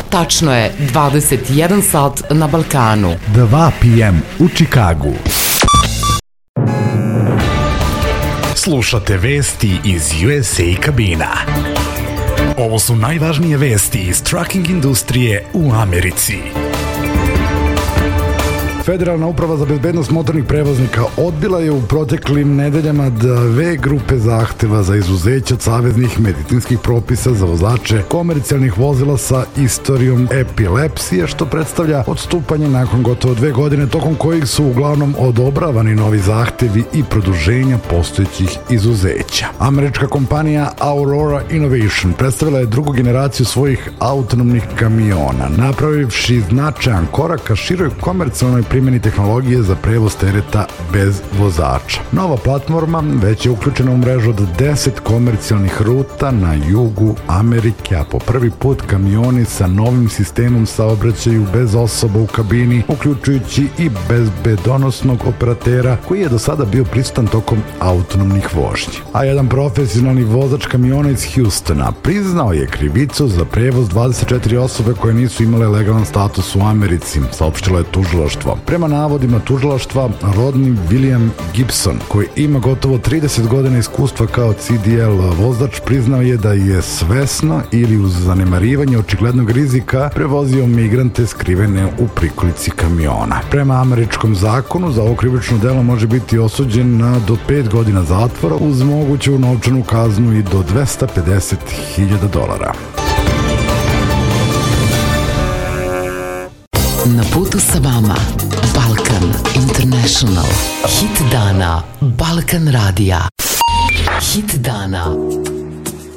Tačno je 21 sat na Balkanu. 2 p.m. u Čikagu. Slušate vesti iz USA kabina. Ovo su najvažnije vesti iz trucking industrije u Americi. Federalna uprava za bezbednost motornih prevoznika odbila je u proteklim nedeljama dve grupe zahteva za izuzeće od saveznih medicinskih propisa za vozače komercijalnih vozila sa istorijom epilepsije, što predstavlja odstupanje nakon gotovo 2 godine, tokom kojih su uglavnom odobravani novi zahtevi i produženja postojećih izuzeća. Američka kompanija Aurora Innovation predstavila je drugu generaciju svojih autonomnih kamiona, napravivši značajan korak ka široj komercijalnoj primjeni tehnologije za prevoz tereta bez vozača. Nova platforma već je uključena u mrežu od 10 komercijalnih ruta na jugu Amerike, a po prvi put kamioni sa novim sistemom saobraćaju bez osoba u kabini, uključujući i bezbedonosnog operatera koji je do sada bio prisutan tokom autonomnih vožnji. A jedan profesionalni vozač kamiona iz Houstona priznao je krivicu za prevoz 24 osobe koje nisu imale legalan status u Americi, saopštilo je tužilaštvo. Prema navodima tužilaštva, rodni William Gibson, koji ima gotovo 30 godina iskustva kao CDL vozač, priznao je da je svesno ili uz zanemarivanje očiglednog rizika prevozio migrante skrivene u prikolici kamiona. Prema američkom zakonu, za ovo krivično delo može biti osuđen na do 5 godina zatvora uz moguću novčanu kaznu i do $250,000. Na putu sa vama Balkan International. Hit dana Balkan radija. Hit dana